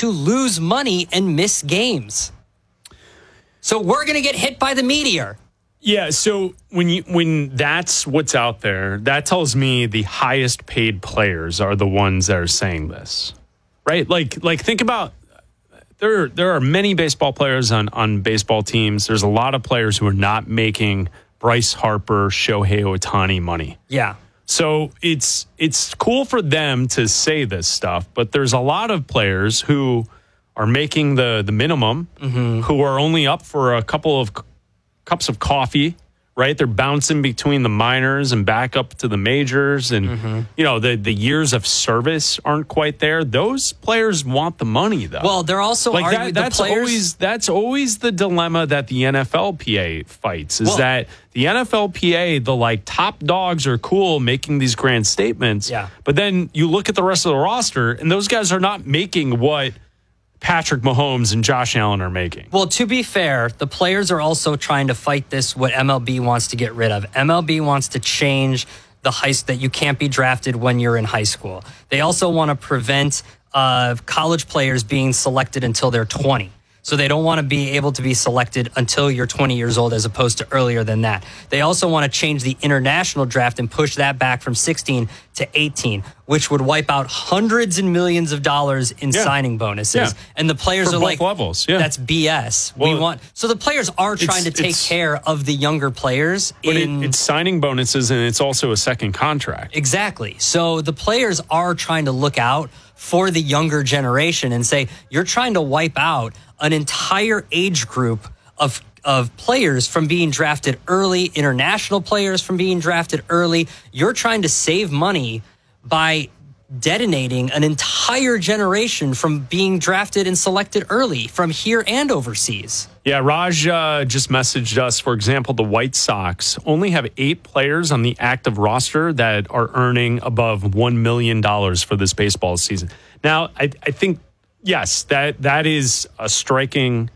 to lose money and miss games. So we're going to get hit by the meteor. Yeah, so when that's what's out there, that tells me the highest paid players are the ones that are saying this, right? Like think about there are many baseball players on baseball teams. There's a lot of players who are not making Bryce Harper, Shohei Ohtani money. Yeah. So it's cool for them to say this stuff, but there's a lot of players who are making the minimum, who are only up for a couple of cups of coffee, right? They're bouncing between the minors and back up to the majors. And, the years of service aren't quite there. Those players want the money, though. Well, they're also arguing that's always the dilemma that the NFLPA fights, is that the NFLPA, the top dogs are cool making these grand statements. Yeah. But then you look at the rest of the roster, and those guys are not making what Patrick Mahomes and Josh Allen are making. Well, to be fair, the players are also trying to fight this, what MLB wants to get rid of. MLB wants to change that you can't be drafted when you're in high school. They also want to prevent college players being selected until they're 20. So they don't want to be able to be selected until you're 20 years old as opposed to earlier than that. They also want to change the international draft and push that back from 16 to 18, which would wipe out hundreds and millions of dollars in signing bonuses. Yeah. And the players For are both like, levels. Yeah. That's BS. So the players are trying to take care of the younger players. But it's signing bonuses, and it's also a second contract. Exactly. So the players are trying to look out for the younger generation and say, you're trying to wipe out an entire age group of players from being drafted early, international players from being drafted early. You're trying to save money by detonating an entire generation from being drafted and selected early from here and overseas. Yeah, Raj just messaged us, for example, the White Sox only have 8 players on the active roster that are earning above $1 million for this baseball season. Now, I think, yes, that is a striking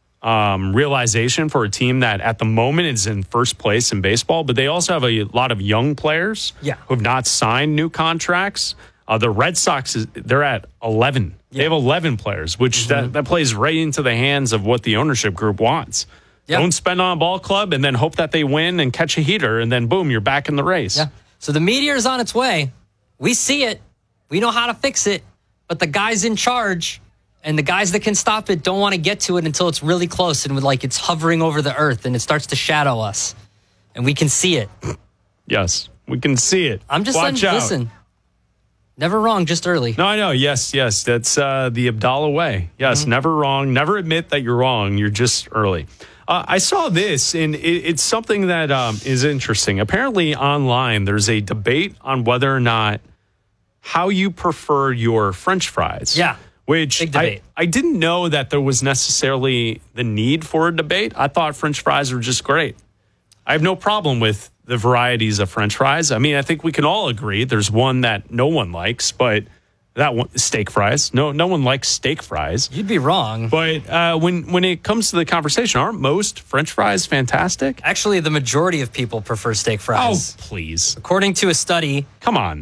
realization for a team that at the moment is in first place in baseball, but they also have a lot of young players who have not signed new contracts. The Red Sox, they're at 11. They have 11 players, which that plays right into the hands of what the ownership group wants. Yep. Don't spend on a ball club and then hope that they win and catch a heater, and then boom, you're back in the race. Yeah. So the meteor is on its way. We see it. We know how to fix it. But the guys in charge and the guys that can stop it don't want to get to it until it's really close and it's hovering over the earth and it starts to shadow us. And we can see it. Yes, we can see it. I'm just Watch saying, out. listen. Never wrong, just early. No, I know. Yes. That's the Abdallah way. Yes, never wrong. Never admit that you're wrong. You're just early. I saw this, and it's something that is interesting. Apparently, online, there's a debate on whether or not how you prefer your French fries. Yeah. Which big debate. I didn't know that there was necessarily the need for a debate. I thought French fries were just great. I have no problem with the varieties of French fries. I mean, I think we can all agree there's one that no one likes, but that one, steak fries. No one likes steak fries. You'd be wrong. But when it comes to the conversation, aren't most French fries fantastic? Actually, the majority of people prefer steak fries. Oh, please. According to a study, come on,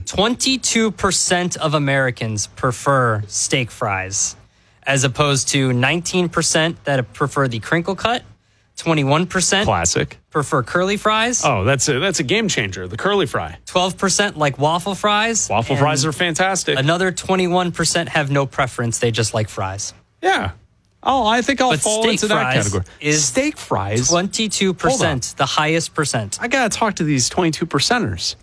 22% of Americans prefer steak fries, as opposed to 19% that prefer the crinkle cut. 21% classic prefer curly fries. Oh, that's a game changer. The curly fry. 12% like waffle fries. Waffle fries are fantastic. Another 21% have no preference. They just like fries. Yeah. Oh, I think I'll fall into that category. Is steak fries 22%, the highest percent. I gotta talk to these 22%ers.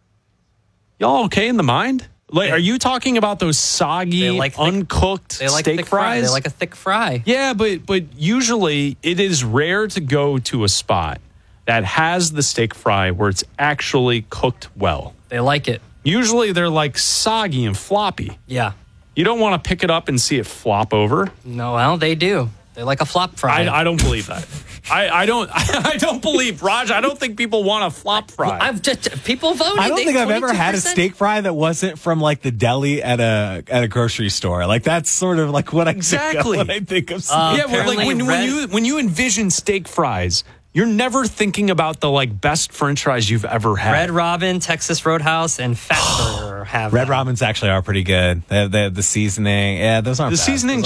Y'all okay in the mind? Like, are you talking about those soggy, uncooked steak fries? They like a thick fry. Yeah, but usually it is rare to go to a spot that has the steak fry where it's actually cooked well. They like it. Usually they're like soggy and floppy. Yeah. You don't want to pick it up and see it flop over. No, well, they do. They like a flop fry. I don't believe that. I don't believe, Raj. I don't think people want a flop fry. People voted. I don't think I've ever had a steak fry that wasn't from like the deli at a grocery store. Like that's sort of like what I think of when I think of steak. Yeah, well, like when you envision steak fries, you're never thinking about the best French fries you've ever had. Red Robin, Texas Roadhouse, and Fatburger have Red Robins actually are pretty good. They have the seasoning. Yeah, those aren't the bad. seasoning.